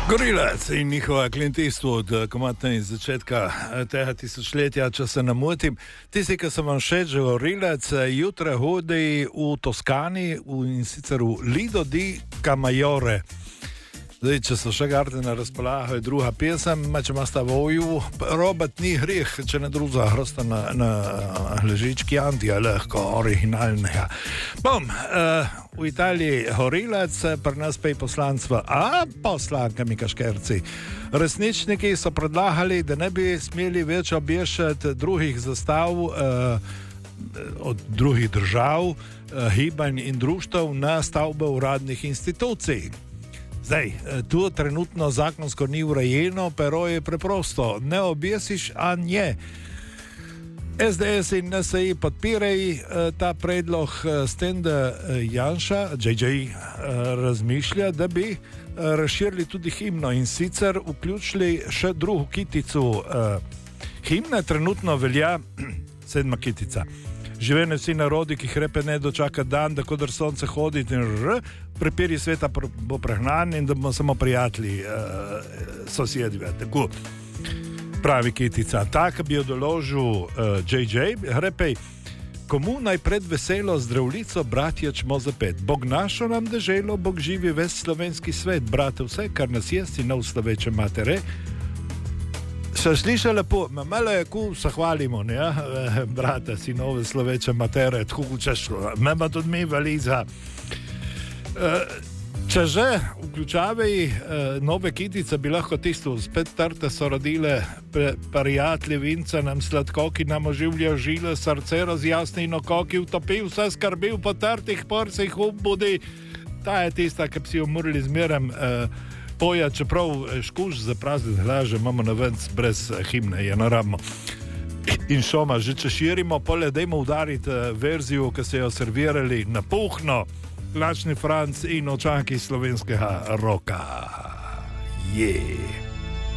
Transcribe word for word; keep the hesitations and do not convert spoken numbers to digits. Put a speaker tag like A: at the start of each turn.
A: Gorillaz in njihova klientstvo od komatne iz začetka tega tisočletja, če se ne motim. Tisti, ki sem vam všeč, že Gorillaz, jutra hodi v Toskani v, in sicer v Lido di Camaiore. Zdaj, če so še garde na razpolago, je druga pesem, če ima sta voju, robot ni greh, če ne druga, hrosta na, na ležički antija, lahko originalnega. Bom, uh, v Italiji Gorillaz, pri nas pa je poslanstvo, a poslanka Mika Škerci. Resničniki so predlagali, da ne bi smeli več obješati drugih zastav uh, od drugih držav, uh, gibanj in društev na stavbe uradnih institucij. Zdaj, tu trenutno zakonsko ni urejeno, pero je preprosto. Ne objesiš, a nje. S D S in N S I podpirajo ta predlog s tem, da Janša, J J, razmišlja, da bi razširili tudi himno in sicer vključili še drugo kitico. Himna trenutno velja sedma kitica. Živene vsi narodi, ki hrepe ne dočaka dan, da kodr sonce hodi in r, prepiri sveta bo prehnan in da bomo samo prijatelji, uh, sosedi, tako pravi kitica. Tak bi jo doložil uh, J J, hrepej, komu naj pred veselo zdravljico bratje čmo zapet. Bog našo nam deželo, Bog živi ves slovenski svet, brate vse, kar nas je, si nov sloveče matere. Še sliša lepo, malo je ku, se hvalimo, ne, ja? Brate, si nove sloveče matere, tako češ, mema tudi mi valiza. Če že vključavaj nove kitice, bi lahko tisto spet trte so rodile, prijatelji vinca nam sladkoki nam oživljajo žile, srce razjasni in okoki utopi, vse skrbi v potrtih porsih obudi. Ta je tista, ki bi si jo morali zmerem poja, čeprav škuš za prazni hlaže imamo na venc brez himne, je naravno. In šoma, že če širimo, pole dajmo udariti verzijo, ki se jo servirali na puhno, Lačni Franc in očaki slovenskega roka. Je. Yeah.